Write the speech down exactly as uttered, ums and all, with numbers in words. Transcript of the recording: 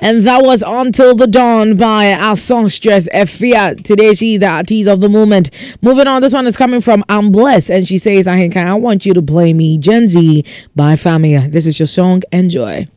And that was Until the Dawn by our songstress Efia. Today she's the artist of the moment. Moving on, this one is coming from I'm Blessed, and she says, I I want you to play me Gen Z by Famia. This is your song. Enjoy.